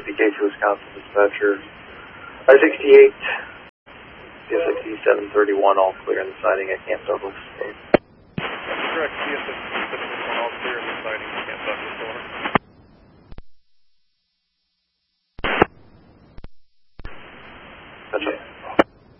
PK2 Wisconsin dispatcher. I-68, CSXE 731, all clear in the siding at Camp Douglas.